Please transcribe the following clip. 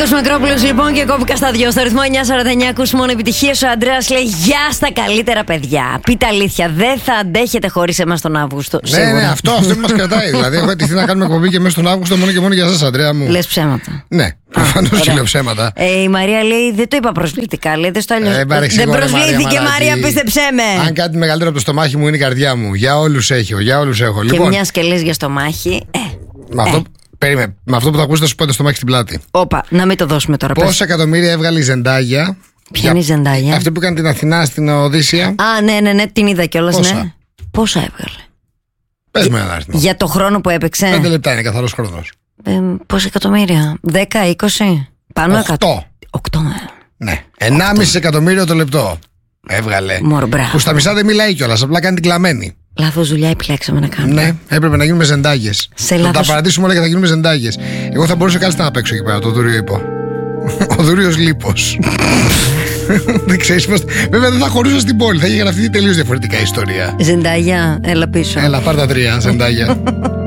Νίκος Μακρόπουλος λοιπόν και κόπηκα στα δυο. Στο ρυθμό 949 ακούς μόνο επιτυχίες. Ο Αντρέας λέει γεια στα καλύτερα παιδιά. Πείτε αλήθεια, δεν θα αντέχετε χωρίς εμάς τον Αύγουστο. Ναι, αυτό μας κρατάει. Δηλαδή, έχω αιτηθεί να κάνουμε εκπομπή και μέσα στον Αύγουστο μόνο και μόνο για εσάς, Αντρέα μου. Λες ψέματα. Ναι, προφανώς και λέω ψέματα. Η Μαρία λέει δεν το είπα προσβλητικά. Λέει, δεν προσβλήθηκε, Μαρία, πίστεψέ με. Αν κάτι μεγαλύτερο από το στομάχι μου είναι η καρδιά μου. Για όλους έχω. Και λοιπόν, μια και λες για στομάχι. Με αυτό που θα ακούσετε, θα σου πω το στομάχι στην πλάτη. Όπα, να μην το δώσουμε τώρα. Πόσα εκατομμύρια έβγαλε η Ζεντάγια? Ποια είναι η Ζεντάγια? Αυτή που έκανε την Αθηνά στην Οδύσσια. Α, ναι, την είδα κιόλας. Ναι. Πόσα έβγαλε? Πες με ένα αριθμό. Για το χρόνο που έπαιξε. 5 λεπτά είναι καθαρός χρόνος. Πόσα εκατομμύρια? 10, 20? Πάνω 8. 8. Ναι. 1,5 εκατομμύριο το λεπτό έβγαλε. Που στα μισά δεν μιλάει κιόλας, απλά κάνει την κλαμμένη. Λάθος δουλειά επιλέξαμε να κάνουμε. Ναι, έπρεπε να γίνουμε Ζεντάγες. Θα τα παρατήσουμε όλα και θα γίνουμε Ζεντάγες. Εγώ θα μπορούσα κάτι να παίξω εκεί πέρα, το Δούριο είπα. Ο Δούριος Λίπος. Δεν ξέρεις πώς. Βέβαια δεν θα χωρούσα στην πόλη, θα είχε γραφτεί τελείως διαφορετικά ιστορία. Ζεντάγια, έλα πίσω. Έλα, πάρ' τα 3, Ζεντάγια.